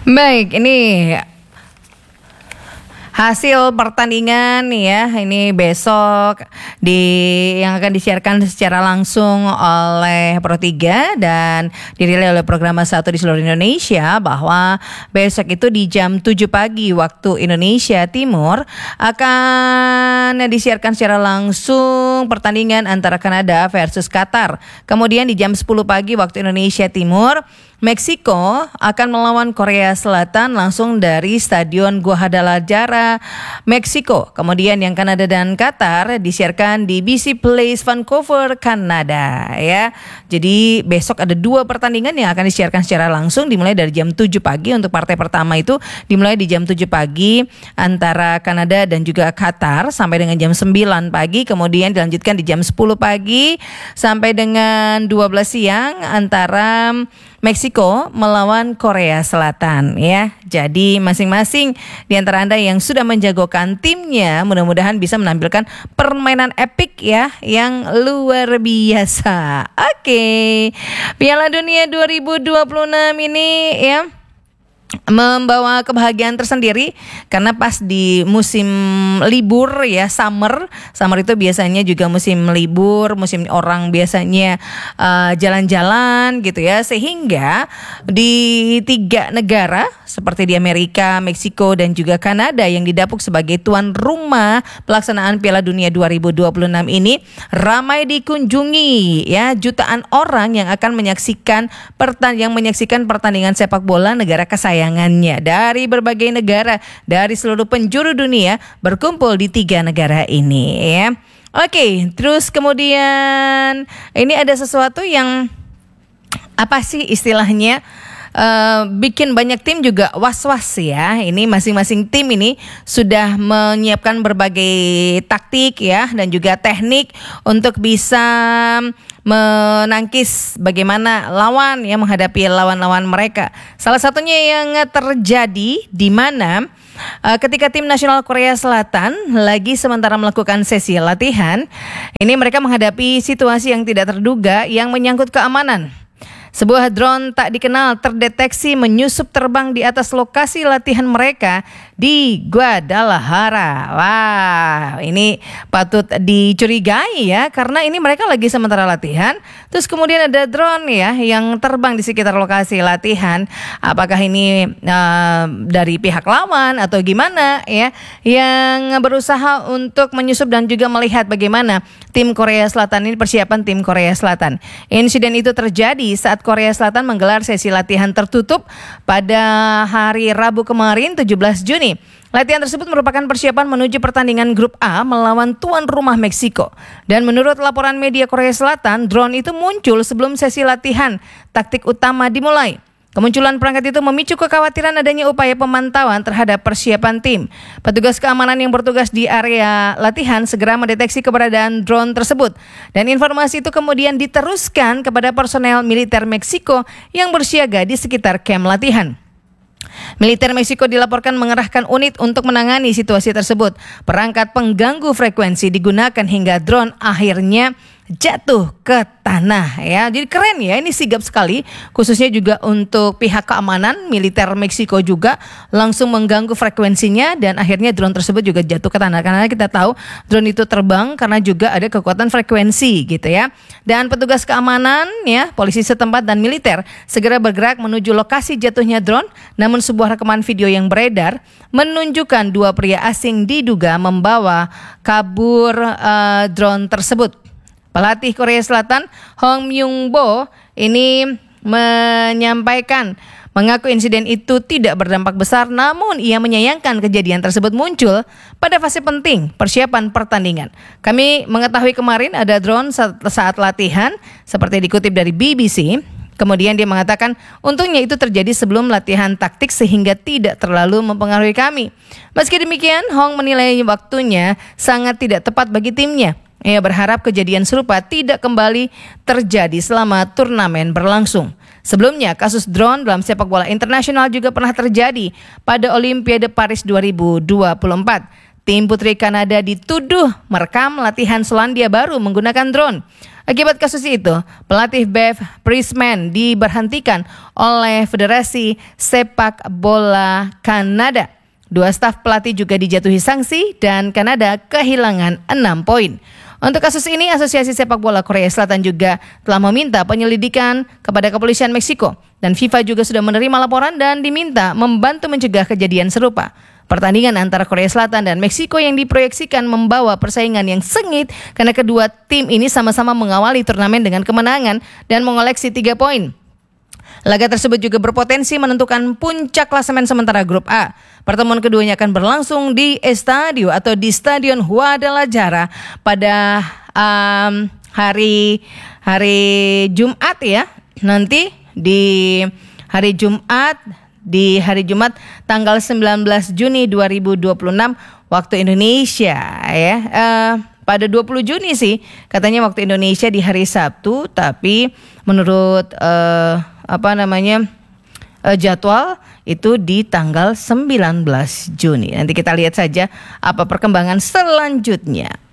Baik, ini hasil pertandingan nih ya, ini besok yang akan disiarkan secara langsung oleh Pro3 dan dirilai oleh Programa 1 di seluruh Indonesia, bahwa besok itu di jam 7 pagi waktu Indonesia Timur akan disiarkan secara langsung pertandingan antara Kanada versus Qatar. Kemudian di jam 10 pagi waktu Indonesia Timur, Meksiko akan melawan Korea Selatan langsung dari Stadion Guadalajara, Meksiko. Kemudian yang Kanada dan Qatar disiarkan di BC Place, Vancouver, Kanada ya. Jadi besok ada 2 pertandingan yang akan disiarkan secara langsung, dimulai dari jam 7 pagi. Untuk partai pertama itu dimulai di jam 7 pagi antara Kanada dan juga Qatar sampai dengan jam 9 pagi. Kemudian dilanjutkan di jam 10 pagi sampai dengan 12 siang antara Meksiko melawan Korea Selatan ya. Jadi masing-masing di antara Anda yang sudah menjagokan timnya mudah-mudahan bisa menampilkan permainan epik ya yang luar biasa. Oke. Piala Dunia 2026 ini ya membawa kebahagiaan tersendiri karena pas di musim libur ya, summer itu biasanya juga musim libur, musim orang biasanya jalan-jalan gitu ya, sehingga di 3 negara seperti di Amerika, Meksiko dan juga Kanada yang didapuk sebagai tuan rumah pelaksanaan Piala Dunia 2026 ini ramai dikunjungi ya, jutaan orang yang akan menyaksikan pertandingan sepak bola negara kesayangannya dari berbagai negara dari seluruh penjuru dunia berkumpul di 3 negara ini ya. Oke, terus kemudian ini ada sesuatu yang apa sih istilahnya bikin banyak tim juga was-was ya. Ini masing-masing tim ini sudah menyiapkan berbagai taktik ya dan juga teknik untuk bisa menangkis bagaimana lawan yang menghadapi lawan-lawan mereka. Salah satunya yang terjadi di mana ketika tim nasional Korea Selatan lagi sementara melakukan sesi latihan, ini mereka menghadapi situasi yang tidak terduga yang menyangkut keamanan. Sebuah drone tak dikenal terdeteksi menyusup terbang di atas lokasi latihan mereka di Guadalajara. Wah, ini patut dicurigai ya, karena ini mereka lagi sementara latihan, terus kemudian ada drone ya yang terbang di sekitar lokasi latihan. Apakah ini dari pihak lawan atau gimana ya, yang berusaha untuk menyusup dan juga melihat bagaimana tim Korea Selatan ini, persiapan tim Korea Selatan. Insiden itu terjadi saat Korea Selatan menggelar sesi latihan tertutup pada hari Rabu kemarin 17 Juni. Latihan tersebut merupakan persiapan menuju pertandingan grup A melawan tuan rumah Meksiko. Dan menurut laporan media Korea Selatan, drone itu muncul sebelum sesi latihan taktik utama dimulai. Kemunculan perangkat itu memicu kekhawatiran adanya upaya pemantauan terhadap persiapan tim. Petugas keamanan yang bertugas di area latihan segera mendeteksi keberadaan drone tersebut. Dan informasi itu kemudian diteruskan kepada personel militer Meksiko yang bersiaga di sekitar kamp latihan. Militer Meksiko dilaporkan mengerahkan unit untuk menangani situasi tersebut. Perangkat pengganggu frekuensi digunakan hingga drone akhirnya jatuh ke tanah ya. Jadi keren ya, ini sigap sekali, khususnya juga untuk pihak keamanan. Militer Meksiko juga langsung mengganggu frekuensinya dan akhirnya drone tersebut juga jatuh ke tanah, karena kita tahu drone itu terbang karena juga ada kekuatan frekuensi gitu ya. Dan petugas keamanan ya, polisi setempat dan militer segera bergerak menuju lokasi jatuhnya drone. Namun sebuah rekaman video yang beredar menunjukkan 2 pria asing diduga membawa kabur drone tersebut. Pelatih Korea Selatan Hong Myung-bo ini mengaku insiden itu tidak berdampak besar, namun ia menyayangkan kejadian tersebut muncul pada fase penting persiapan pertandingan. Kami mengetahui kemarin ada drone saat latihan, seperti dikutip dari BBC. Kemudian dia mengatakan untungnya itu terjadi sebelum latihan taktik sehingga tidak terlalu mempengaruhi kami. Meski demikian, Hong menilai waktunya sangat tidak tepat bagi timnya. Ia berharap kejadian serupa tidak kembali terjadi selama turnamen berlangsung. Sebelumnya, kasus drone dalam sepak bola internasional juga pernah terjadi pada Olimpiade Paris 2024. Tim putri Kanada dituduh merekam latihan Selandia Baru menggunakan drone. Akibat kasus itu, pelatih Bev Priestman diberhentikan oleh Federasi Sepak Bola Kanada. 2 staf pelatih juga dijatuhi sanksi dan Kanada kehilangan 6 poin. Untuk kasus ini, Asosiasi Sepak Bola Korea Selatan juga telah meminta penyelidikan kepada kepolisian Meksiko dan FIFA juga sudah menerima laporan dan diminta membantu mencegah kejadian serupa. Pertandingan antara Korea Selatan dan Meksiko yang diproyeksikan membawa persaingan yang sengit karena kedua tim ini sama-sama mengawali turnamen dengan kemenangan dan mengoleksi 3 poin. Laga tersebut juga berpotensi menentukan puncak klasemen sementara grup A. Pertemuan keduanya akan berlangsung di Stadion Guadalajara pada hari Jumat ya. Nanti di hari Jumat tanggal 19 Juni 2026 waktu Indonesia ya. Pada 20 Juni sih katanya waktu Indonesia di hari Sabtu, tapi menurut jadwal itu di tanggal 19 Juni. Nanti kita lihat saja apa perkembangan selanjutnya.